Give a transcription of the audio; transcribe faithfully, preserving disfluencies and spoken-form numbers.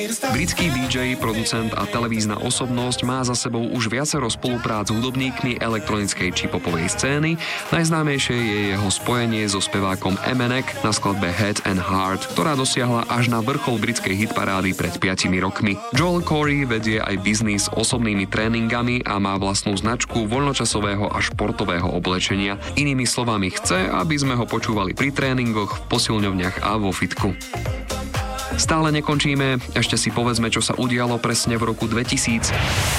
Britský dý džej, producent a televízna osobnosť má za sebou už viacero spoluprác s hudobníkmi elektronickej či popovej scény. Najznámejšie je jeho spojenie so spevákom Emanek na skladbe Head and Heart, ktorá dosiahla až na vrchol britskej hitparády pred piatimi rokmi. Joel Corey vedie aj biznis s osobnými tréningami a má vlastnú značku voľnočasového a športového oblečenia. Inými slovami chce, aby sme ho počúvali pri tréningoch, v posilňovniach a vo fitku. Stále nekončíme, ešte si povedzme, čo sa udialo presne v roku dvetisíc.